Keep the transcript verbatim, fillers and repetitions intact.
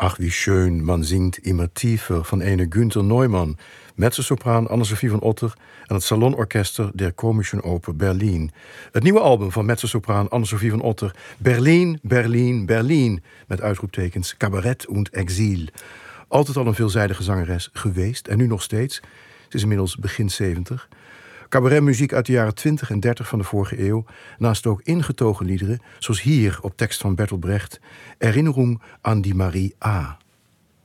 Ach, wie schön, man zingt immer tiefer van ene Günther Neumann, mezzosopraan Anne-Sophie van Otter en het Salonorchester der Komischen Oper Berlin. Het nieuwe album van mezzosopraan Anne-Sophie van Otter, Berlin, Berlin, Berlin, met uitroeptekens cabaret und exil. Altijd al een veelzijdige zangeres geweest en nu nog steeds. Ze is inmiddels begin zeventig. Cabaretmuziek uit de jaren twintig en dertig van de vorige eeuw, naast ook ingetogen liederen, zoals hier op tekst van Bertolt Brecht, Erinnerung an die Marie A.